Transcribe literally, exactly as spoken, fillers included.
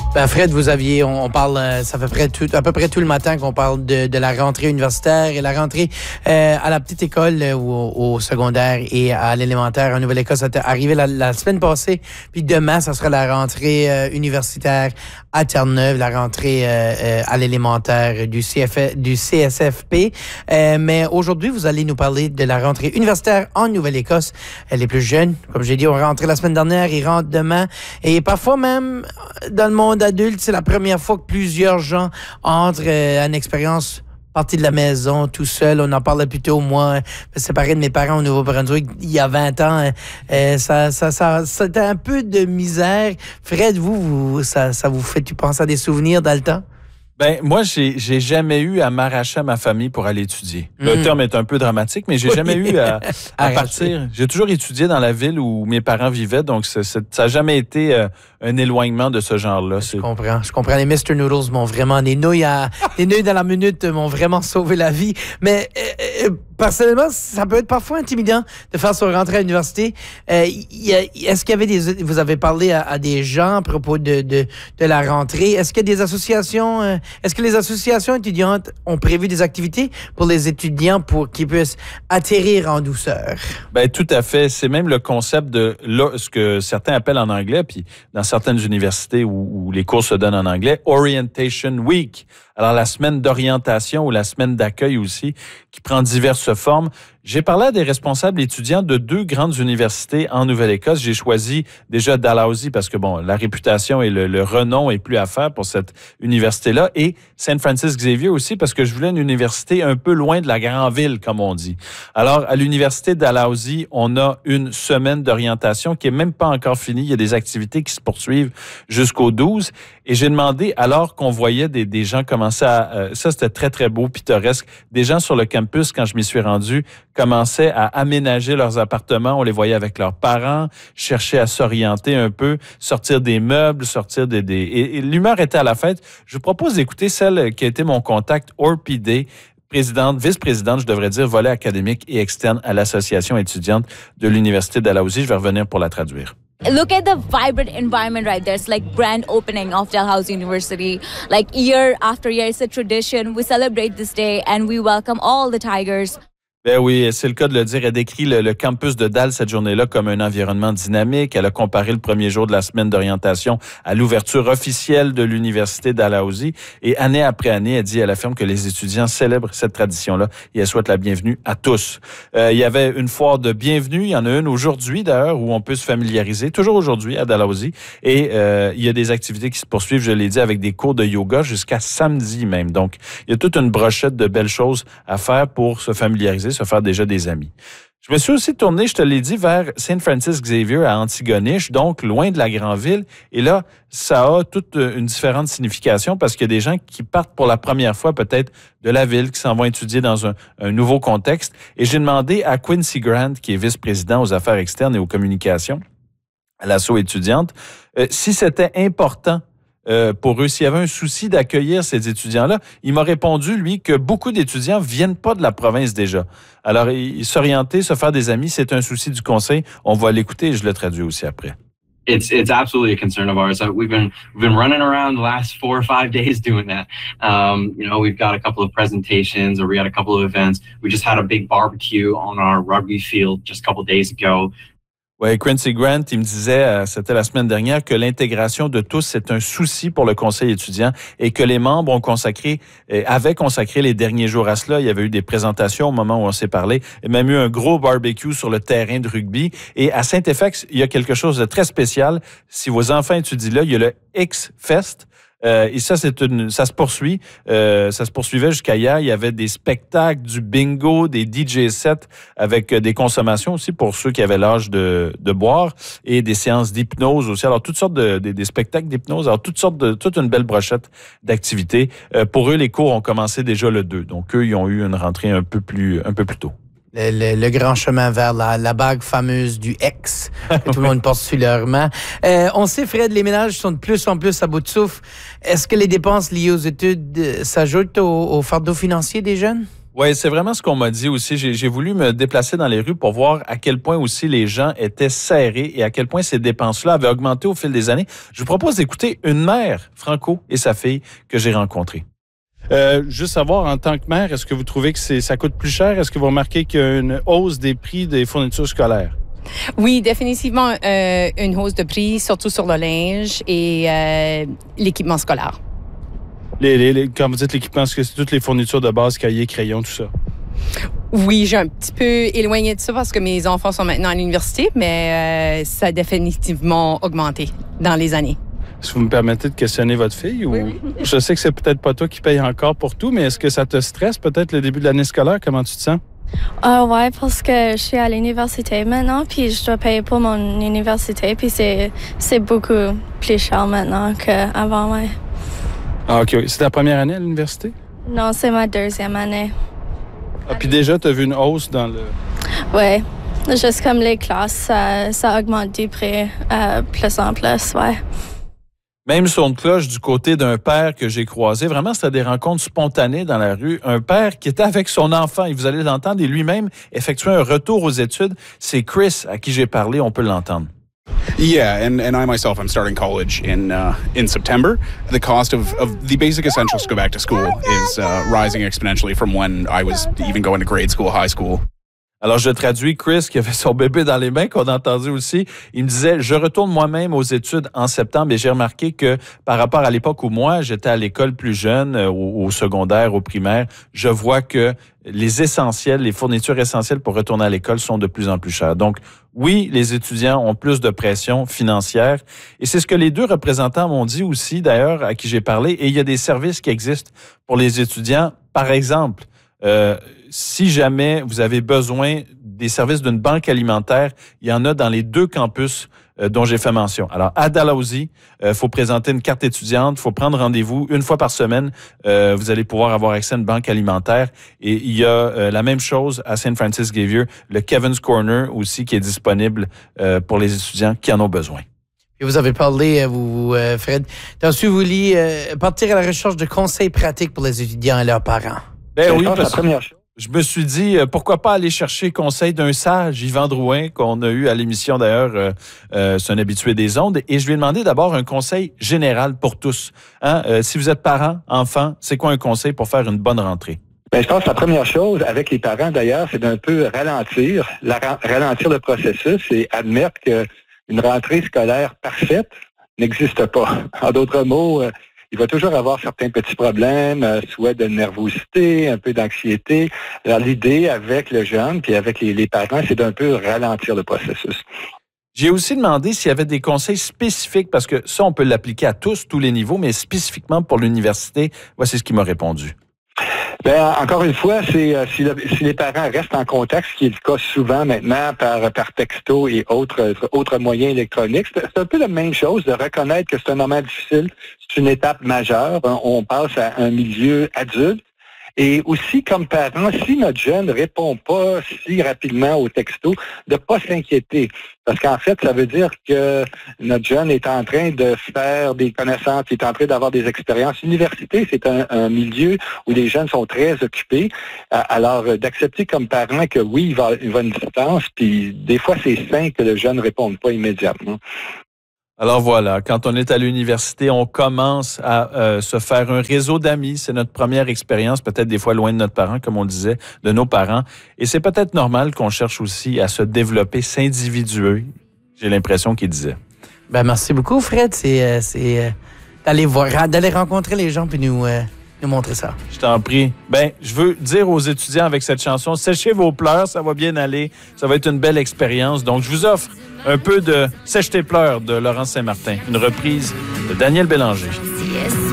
Ben Fred, vous aviez, on, on parle, ça fait près tout, à peu près tout le matin qu'on parle de, de la rentrée universitaire et la rentrée euh, à la petite école euh, ou au, au secondaire et à l'élémentaire en Nouvelle-Écosse. Ça est arrivé la, la semaine passée, puis demain, ça sera la rentrée euh, universitaire à Terre-Neuve, la rentrée euh, euh, à l'élémentaire du, C F, du C S F P. Euh, mais aujourd'hui, vous allez nous parler de la rentrée universitaire en Nouvelle-Écosse. Les plus jeunes, comme j'ai dit, ont rentré la semaine dernière, ils rentrent demain. Et parfois même, dans le monde adulte, c'est la première fois que plusieurs gens entrent euh, à une expérience partie de la maison, tout seul. On en parlait plus tôt, moi, séparé de mes parents au Nouveau-Brunswick il y a vingt ans. Euh, ça, ça, ça, c'était un peu de misère. Fred, vous, vous ça, ça vous fait, tu penses à des souvenirs dans le temps? Ben moi, j'ai, j'ai jamais eu à m'arracher à ma famille pour aller étudier. Le Mm. terme est un peu dramatique, mais j'ai Oui. jamais eu à, à partir. J'ai toujours étudié dans la ville où mes parents vivaient, donc c'est, c'est, ça n'a jamais été euh, un éloignement de ce genre-là. Je C'est... comprends. Je comprends. Les mister Noodles m'ont vraiment... Les nouilles, à, les nouilles dans la minute m'ont vraiment sauvé la vie. Mais euh, euh, personnellement, ça peut être parfois intimidant de faire son rentrée à l'université. Euh, y a, est-ce qu'il y avait des... Vous avez parlé à, à des gens à propos de, de, de la rentrée. Est-ce qu'il y a des associations... Euh, est-ce que les associations étudiantes ont prévu des activités pour les étudiants pour qu'ils puissent atterrir en douceur? Ben tout à fait. C'est même le concept de là, ce que certains appellent en anglais, puis dans certaines universités où, où les cours se donnent en anglais, Orientation Week. Alors la semaine d'orientation ou la semaine d'accueil aussi, qui prend diverses formes. J'ai parlé à des responsables étudiants de deux grandes universités en Nouvelle-Écosse. J'ai choisi déjà Dalhousie parce que, bon, la réputation et le, le renom est plus à faire pour cette université-là. Et Saint Francis Xavier aussi parce que je voulais une université un peu loin de la grande ville, comme on dit. Alors, à l'université de Dalhousie, on a une semaine d'orientation qui est même pas encore finie. Il y a des activités qui se poursuivent jusqu'au douze. Et j'ai demandé, alors qu'on voyait des, des gens commencer à... Euh, ça, c'était très, très beau, pittoresque. Des gens sur le campus, quand je m'y suis rendu, commençaient à aménager leurs appartements. On les voyait avec leurs parents, chercher à s'orienter un peu, sortir des meubles, sortir des... des... Et, et l'humeur était à la fête. Je vous propose d'écouter celle qui a été mon contact, Orpy Day, présidente, vice-présidente, je devrais dire, volet académique et externe à l'association étudiante de l'Université de Dalhousie. Je vais revenir pour la traduire. Look at the vibrant environment right there. It's like grand opening of Dalhousie University. Like year after year, it's a tradition. We celebrate this day and we welcome all the Tigers. Ben oui, c'est le cas de le dire. Elle décrit le, le campus de Dal cette journée-là comme un environnement dynamique. Elle a comparé le premier jour de la semaine d'orientation à l'ouverture officielle de l'Université Dalhousie. Et année après année, elle dit, elle affirme que les étudiants célèbrent cette tradition-là et elle souhaite la bienvenue à tous. Euh, il y avait une foire de bienvenue. Il y en a une aujourd'hui, d'ailleurs, où on peut se familiariser, toujours aujourd'hui à Dalhousie. Et euh, il y a des activités qui se poursuivent, je l'ai dit, avec des cours de yoga jusqu'à samedi même. Donc, il y a toute une brochette de belles choses à faire pour se familiariser, se faire déjà des amis. Je me suis aussi tourné, je te l'ai dit, vers Saint Francis Xavier à Antigonish, donc loin de la grande ville. Et là, ça a toute une différente signification parce qu'il y a des gens qui partent pour la première fois peut-être de la ville, qui s'en vont étudier dans un, un nouveau contexte. Et j'ai demandé à Quincy Grant, qui est vice-président aux affaires externes et aux communications à l'asso étudiante, euh, si c'était important Euh, pour eux, s'il y avait un souci d'accueillir ces étudiants-là. Il m'a répondu, lui, que beaucoup d'étudiants viennent pas de la province déjà. Alors, il, s'orienter, se faire des amis, c'est un souci du conseil. On va l'écouter et je le traduis aussi après. It's it's absolutely a concern of ours. Uh, we've been we've been running around the last four or five days doing that. Um, you know, we've got a couple of presentations, or we got a couple of events. We just had a big barbecue on our rugby field just a couple of days ago. Oui, Quincy Grant, il me disait, euh, c'était la semaine dernière, que l'intégration de tous, c'est un souci pour le conseil étudiant et que les membres ont consacré, euh, avaient consacré les derniers jours à cela. Il y avait eu des présentations au moment où on s'est parlé, et même eu un gros barbecue sur le terrain de rugby. Et à Saint F X, il y a quelque chose de très spécial. Si vos enfants étudient là, il y a le X-Fest. Euh, et ça, c'est une, ça se poursuit. Euh, ça se poursuivait jusqu'à hier. Il y avait des spectacles, du bingo, des D J sets avec des consommations aussi pour ceux qui avaient l'âge de, de boire et des séances d'hypnose aussi. Alors, toutes sortes de, des, des spectacles d'hypnose. Alors, toutes sortes de, toute une belle brochette d'activités. Euh, pour eux, les cours ont commencé déjà le deux. Donc, eux, ils ont eu une rentrée un peu plus, un peu plus tôt. Le, le, le grand chemin vers la, la bague fameuse du X, que tout le monde porte sur leur main. Euh, on sait, Fred, les ménages sont de plus en plus à bout de souffle. Est-ce que les dépenses liées aux études s'ajoutent au, au fardeau financier des jeunes? Oui, c'est vraiment ce qu'on m'a dit aussi. J'ai, j'ai voulu me déplacer dans les rues pour voir à quel point aussi les gens étaient serrés et à quel point ces dépenses-là avaient augmenté au fil des années. Je vous propose d'écouter une mère, Franco, et sa fille, que j'ai rencontrée. Euh, juste savoir, en tant que mère, est-ce que vous trouvez que c'est, ça coûte plus cher? Est-ce que vous remarquez qu'il y a une hausse des prix des fournitures scolaires? Oui, définitivement euh, une hausse de prix, surtout sur le linge et euh, l'équipement scolaire. Les, les, les, quand vous dites l'équipement, est-ce que c'est toutes les fournitures de base, cahiers, crayons, tout ça? Oui, j'ai un petit peu éloigné de ça parce que mes enfants sont maintenant à l'université, mais euh, ça a définitivement augmenté dans les années. Est-ce que vous me permettez de questionner votre fille? Ou... Oui. Je sais que c'est peut-être pas toi qui paye encore pour tout, mais est-ce que ça te stresse peut-être le début de l'année scolaire? Comment tu te sens? Ah uh, ouais, parce que je suis à l'université maintenant, puis je dois payer pour mon université, puis c'est, c'est beaucoup plus cher maintenant qu'avant, ouais. Ah, OK. C'est ta première année à l'université? Non, c'est ma deuxième année. Ah, puis déjà, tu as vu une hausse dans le... Oui. Juste comme les classes, ça, ça augmente du prix euh, plus en plus, ouais. Même son de cloche du côté d'un père que j'ai croisé. Vraiment, c'était des rencontres spontanées dans la rue. Un père qui était avec son enfant, et vous allez l'entendre, et lui-même effectuait un retour aux études. C'est Chris à qui j'ai parlé, on peut l'entendre. Yeah, and, and I myself, I'm starting college in uh, in September. The cost of, of the basic essentials to go back to school is uh, rising exponentially from when I was even going to grade school, high school. Alors, je traduis Chris, qui avait son bébé dans les mains, qu'on a entendu aussi. Il me disait, je retourne moi-même aux études en septembre et j'ai remarqué que par rapport à l'époque où moi, j'étais à l'école plus jeune, au, au secondaire, au primaire, je vois que les essentiels, les fournitures essentielles pour retourner à l'école sont de plus en plus chères. Donc, oui, les étudiants ont plus de pression financière et c'est ce que les deux représentants m'ont dit aussi, d'ailleurs, à qui j'ai parlé. Et il y a des services qui existent pour les étudiants. Par exemple, Euh, si jamais vous avez besoin des services d'une banque alimentaire, il y en a dans les deux campus euh, dont j'ai fait mention. Alors, à Dalhousie, il euh, faut présenter une carte étudiante, il faut prendre rendez-vous une fois par semaine. Euh, vous allez pouvoir avoir accès à une banque alimentaire. Et il y a euh, la même chose à Saint Francis Xavier, le Kevin's Corner aussi qui est disponible euh, pour les étudiants qui en ont besoin. Et vous avez parlé, vous, euh, Fred, t'as-tu voulu euh, partir à la recherche de conseils pratiques pour les étudiants et leurs parents? Ben oui, parce que je me suis dit, pourquoi pas aller chercher conseil d'un sage, Yvan Drouin, qu'on a eu à l'émission d'ailleurs, euh, euh, c'est un habitué des ondes, et je lui ai demandé d'abord un conseil général pour tous. Hein? Euh, si vous êtes parents, enfants, c'est quoi un conseil pour faire une bonne rentrée? Bien, je pense que la première chose, avec les parents d'ailleurs, c'est d'un peu ralentir, la, ralentir le processus et admettre qu'une rentrée scolaire parfaite n'existe pas. En d'autres mots, euh, il va toujours avoir certains petits problèmes, euh, soit de nervosité, un peu d'anxiété. Alors, l'idée avec le jeune puis avec les, les parents, c'est d'un peu ralentir le processus. J'ai aussi demandé s'il y avait des conseils spécifiques, parce que ça, on peut l'appliquer à tous, tous les niveaux, mais spécifiquement pour l'université. Voici ce qu'il m'a répondu. Bien, encore une fois, c'est euh, si, le, si les parents restent en contact, ce qui est le cas souvent maintenant par, par texto et autres, autres moyens électroniques, c'est, c'est un peu la même chose de reconnaître que c'est un moment difficile, c'est une étape majeure. On passe à un milieu adulte. Et aussi, comme parents, si notre jeune ne répond pas si rapidement au texto, de ne pas s'inquiéter. Parce qu'en fait, ça veut dire que notre jeune est en train de faire des connaissances, il est en train d'avoir des expériences. L'université, c'est un, un milieu où les jeunes sont très occupés. Alors, d'accepter comme parent que oui, il va, il va une distance, puis des fois, c'est sain que le jeune ne réponde pas immédiatement. Alors voilà, quand on est à l'université, on commence à euh, se faire un réseau d'amis. C'est notre première expérience, peut-être des fois loin de notre parent, comme on le disait, de nos parents. Et c'est peut-être normal qu'on cherche aussi à se développer, s'individuer. J'ai l'impression qu'il disait. Ben merci beaucoup, Fred. C'est, euh, c'est euh, d'aller voir, d'aller rencontrer les gens puis nous, euh, nous montrer ça. Je t'en prie. Ben, je veux dire aux étudiants avec cette chanson, séchez vos pleurs, ça va bien aller. Ça va être une belle expérience. Donc, je vous offre un peu de Sèche tes pleurs de Laurence Saint-Martin, une reprise de Daniel Bélanger. Yes.